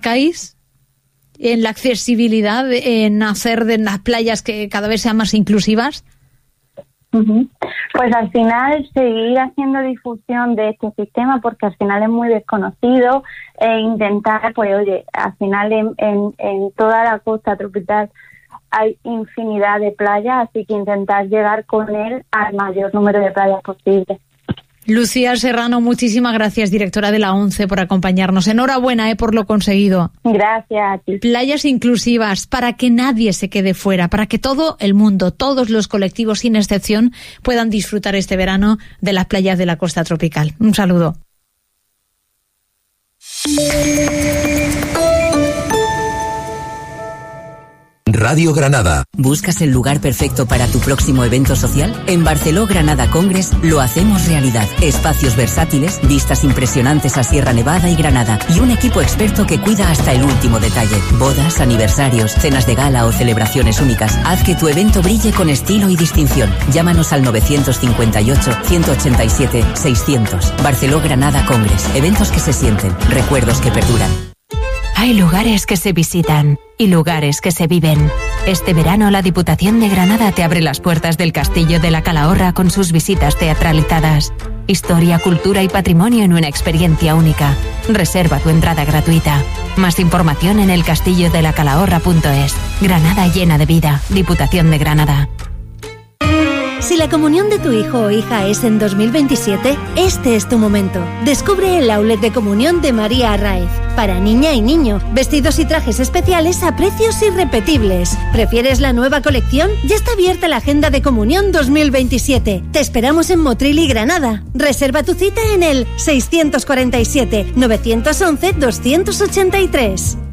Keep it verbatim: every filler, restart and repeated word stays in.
¿Caís en la accesibilidad, en hacer de las playas que cada vez sean más inclusivas? Uh-huh. Pues al final seguir haciendo difusión de este sistema, porque al final es muy desconocido, e intentar, pues oye, al final en, en, en toda la costa tropical hay infinidad de playas, así que intentar llegar con él al mayor número de playas posible. Lucía Serrano, muchísimas gracias, directora de la ONCE, por acompañarnos. Enhorabuena eh, por lo conseguido. Gracias a ti. Playas inclusivas, para que nadie se quede fuera, para que todo el mundo, todos los colectivos sin excepción, puedan disfrutar este verano de las playas de la costa tropical. Un saludo. Radio Granada. ¿Buscas el lugar perfecto para tu próximo evento social? En Barceló Granada Congress lo hacemos realidad. Espacios versátiles, vistas impresionantes a Sierra Nevada y Granada y un equipo experto que cuida hasta el último detalle. Bodas, aniversarios, cenas de gala o celebraciones únicas. Haz que tu evento brille con estilo y distinción. Llámanos al nueve cinco ocho, uno ocho siete, seiscientos. Barceló Granada Congress. Eventos que se sienten, recuerdos que perduran. Hay lugares que se visitan y lugares que se viven. Este verano la Diputación de Granada te abre las puertas del Castillo de la Calahorra con sus visitas teatralizadas. Historia, cultura y patrimonio en una experiencia única. Reserva tu entrada gratuita. Más información en el castillo de la calahorra punto es. Granada llena de vida. Diputación de Granada. Si la comunión de tu hijo o hija es en dos mil veintisiete, este es tu momento. Descubre el outlet de comunión de María Arraez. Para niña y niño, vestidos y trajes especiales a precios irrepetibles. ¿Prefieres la nueva colección? Ya está abierta la agenda de comunión dos mil veintisiete. Te esperamos en Motril y Granada. Reserva tu cita en el seiscientos cuarenta y siete, novecientos once, doscientos ochenta y tres.